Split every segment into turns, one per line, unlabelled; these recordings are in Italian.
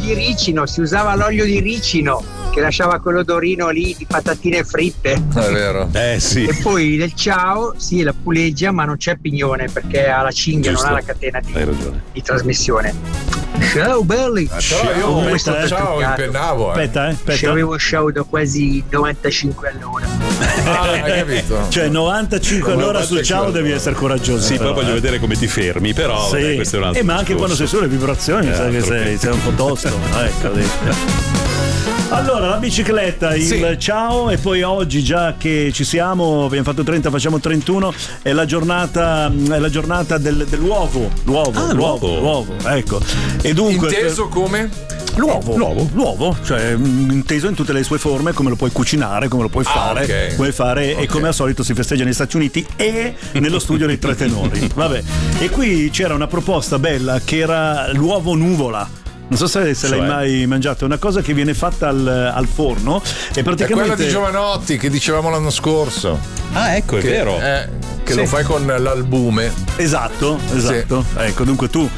di ricino, si usava l'olio di ricino che lasciava quell'odorino lì di patatine fritte.
È vero.
Sì.
E poi del ciao, sì, la puleggia, ma non c'è Pignone perché ha la cinghia,
Giusto.
non ha la catena
Hai ragione.
di trasmissione. Ciao belli.
Però io con questo ciao impennavo.
Aspetta.
Ci avevo show da quasi 95 all'ora.
Hai capito?
Cioè 95 all'ora sul ciao devi essere coraggioso.
Sì, poi voglio vedere come ti fermi, però vabbè, questo è un altro
ma anche
discorso.
quando sei sulle vibrazioni sai che sei un po' tosto. Ecco. Allora, la bicicletta, il ciao, e poi oggi, già che ci siamo, abbiamo fatto 30, facciamo 31, è la giornata dell'uovo. L'uovo, ecco. E dunque,
inteso come?
L'uovo, cioè inteso in tutte le sue forme, come lo puoi cucinare, come lo puoi fare,
ok.
puoi fare, e come al solito si festeggia negli Stati Uniti e nello studio dei Tre Tenori. Vabbè. E qui c'era una proposta bella che era l'uovo nuvola. Non so se l'hai mai mangiato, è una cosa che viene fatta al forno e praticamente
È quella di Giovanotti che dicevamo l'anno scorso.
Ah, ecco, è vero.
Che lo fai con l'albume.
Esatto. Ecco, dunque tu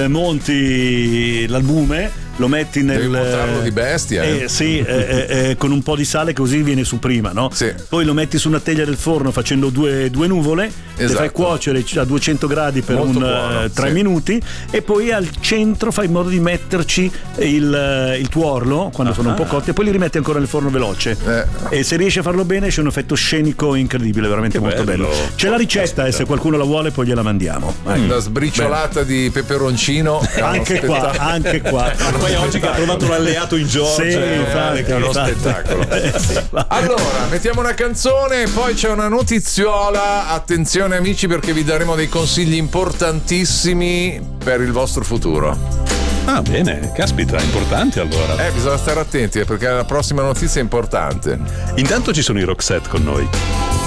monti l'albume, lo metti nel.
Devi montarlo di bestia.
Con un po' di sale, così viene su prima, no?
Sì.
Poi lo metti su una teglia del forno facendo due nuvole, le fai cuocere a 200 gradi per
molto buono,
3 minuti, e poi al centro fai in modo di metterci il tuorlo quando sono un po' cotti, e poi li rimetti ancora nel forno veloce. E se riesci a farlo bene c'è un effetto scenico incredibile, veramente molto bello. C'è la ricetta e se qualcuno la vuole poi gliela mandiamo.
Una sbriciolata di peperoncino.
Anche qua.
Poi oggi che ha trovato un alleato in Georgia,
è uno spettacolo. Allora, mettiamo una canzone e poi c'è una notiziola. Attenzione amici, perché vi daremo dei consigli importantissimi per il vostro futuro.
Ah, bene, caspita, importante allora.
Bisogna stare attenti perché la prossima notizia è importante.
Intanto ci sono i Roxette con noi.